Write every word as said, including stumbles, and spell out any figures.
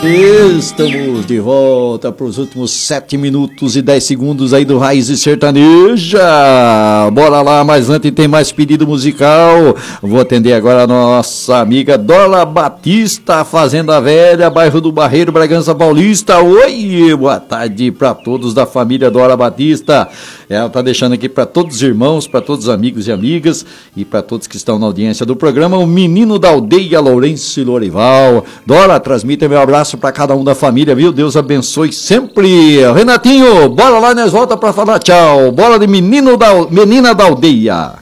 Estamos de volta para os últimos sete minutos e dez segundos aí do Raízes Sertaneja. Bora lá, mas antes tem mais pedido musical. Vou atender agora a nossa amiga Dorla Batista, Fazenda Velha, bairro do Barreiro, Bragança Paulista. Oi, boa tarde para todos da família Dorla Batista. Ela tá deixando aqui para todos os irmãos, para todos os amigos e amigas e para todos que estão na audiência do programa, o menino da aldeia, Lourenço Lorival. Dorla, transmita meu abraço para cada um da família, viu? Deus abençoe sempre. Renatinho, bora lá, nós volta para falar tchau. Bora de menino da, menina da aldeia.